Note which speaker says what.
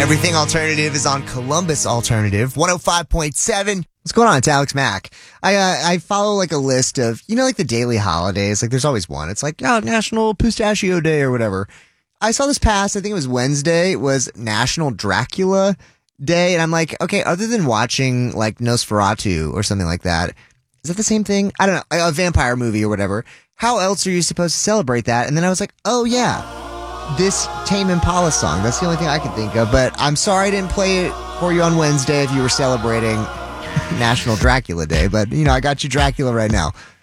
Speaker 1: Everything Alternative is on Columbus Alternative, 105.7. What's going on? It's Alex Mack. I follow like a list of, like the daily holidays. Like there's always one. It's like, National Pistachio Day or whatever. I saw this past, I think it was Wednesday, was National Dracula Day. And I'm like, okay, other than watching like Nosferatu or something like that, is that the same thing? I don't know. A vampire movie or whatever. How else are you supposed to celebrate that? And then I was like, oh yeah. This Tame Impala song. That's the only thing I can think of. But I'm sorry I didn't play it for you on Wednesday if you were celebrating National Dracula Day. But, I got you Dracula right now.